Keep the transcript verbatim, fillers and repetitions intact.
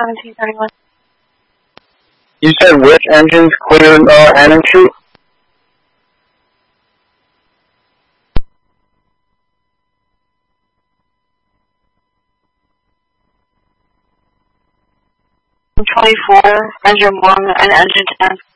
seventeen thirty-one. You said which engines cleared uh, Hannon Chute? twenty-four, engine one, and engine ten.